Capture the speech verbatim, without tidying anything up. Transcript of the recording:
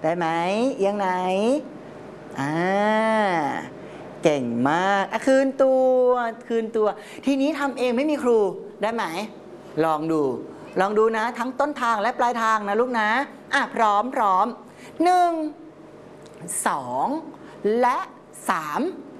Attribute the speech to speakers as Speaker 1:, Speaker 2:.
Speaker 1: ได้ไหมเอียงไหนอ่าเก่งมากอ่ะคืนตัวคืนตัวทีนี้ทำเองไม่มีครูได้ไหมลองดูลองดูนะทั้งต้นทางและปลายทางนะลูกนะอ่ะพร้อมพร้อมหนึ่งสองและสาม